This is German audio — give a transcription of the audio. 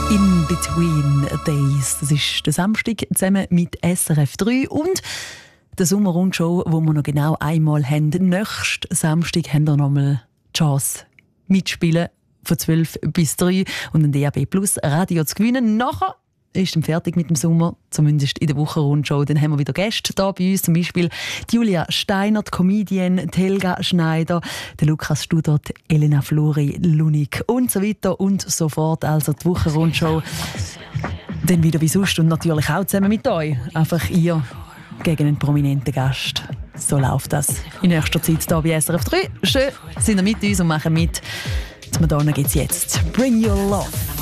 In Between Days. Das ist der Samstag zusammen mit SRF 3 und der Sommerrundshow, wo wir noch genau einmal haben. Nächsten Samstag haben wir nochmal die Chance mitspielen von 12 bis 3 und ein DAB Plus Radio zu gewinnen. Nachher ist dann fertig mit dem Sommer, zumindest in der Wochenrundshow. Dann haben wir wieder Gäste da bei uns, zum Beispiel die Julia Steiner, die Comedian, die Helga Schneider, der Lukas Studert, Elena Flori, Lunik und so weiter und so fort. Also die Wochenrundshow dann wieder wie sonst und natürlich auch zusammen mit euch. Einfach ihr gegen einen prominenten Gast. So läuft das in nächster Zeit hier bei SRF 3. Schön, sind ihr mit uns und machen mit. Zum Madonna geht's jetzt. Bring Your Love.